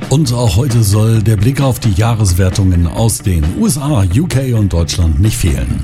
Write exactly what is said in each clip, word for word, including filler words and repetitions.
Und auch heute soll der Blick auf die Jahreswertungen aus den U S A, U K und Deutschland nicht fehlen.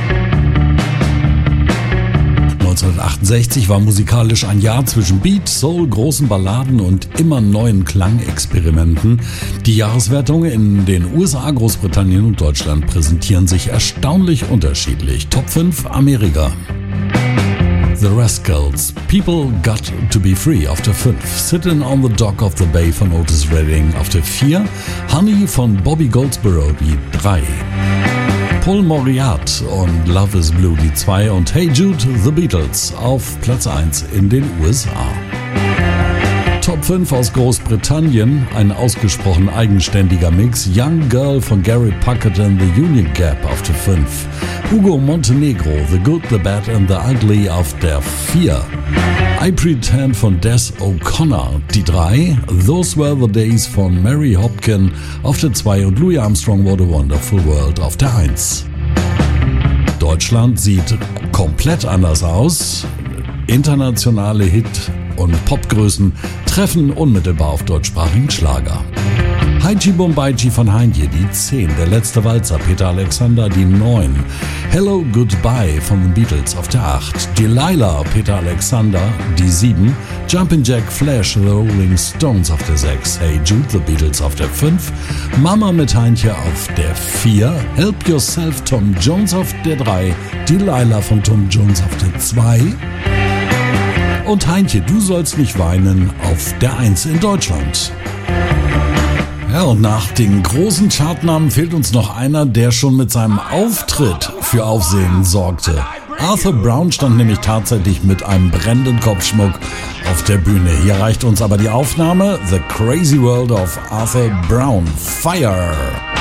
neunzehnhundertachtundsechzig war musikalisch ein Jahr zwischen Beat, Soul, großen Balladen und immer neuen Klangexperimenten. Die Jahreswertungen in den U S A, Großbritannien und Deutschland präsentieren sich erstaunlich unterschiedlich. Top fünf Amerika. The Rascals, People Got to Be Free auf der fünf, Sitting on the Dock of the Bay von Otis Redding auf der vier, Honey von Bobby Goldsboro die drei, Paul Moriarty und Love is Blue die zwei und Hey Jude, The Beatles auf Platz eins in den U S A. Top fünf aus Großbritannien, ein ausgesprochen eigenständiger Mix. Young Girl von Gary Puckett and the Union Gap auf der fünf. Hugo Montenegro, The Good, The Bad and The Ugly auf der vier. I Pretend von Des O'Connor die drei. Those Were the Days von Mary Hopkin auf der zwei und Louis Armstrong, What a Wonderful World auf der eins. Deutschland sieht komplett anders aus. Internationale Hit- und Popgrößen treffen unmittelbar auf deutschsprachigen Schlager. Haichi Bombaichi von Heinje die zehn, Der letzte Walzer, Peter Alexander die neun, Hello Goodbye von den Beatles auf der acht, Delilah, Peter Alexander die sieben, Jumpin' Jack Flash, The Rolling Stones auf der sechs, Hey Jude, The Beatles auf der fünf, Mama mit Heinche auf der vier, Help Yourself, Tom Jones auf der drei, Delilah von Tom Jones auf der zwei und Heinche, Du sollst nicht weinen auf der eins in Deutschland. Ja, und nach den großen Chartnamen fehlt uns noch einer, der schon mit seinem Auftritt für Aufsehen sorgte. Arthur Brown stand nämlich tatsächlich mit einem brennenden Kopfschmuck auf der Bühne. Hier reicht uns aber die Aufnahme The Crazy World of Arthur Brown. Fire!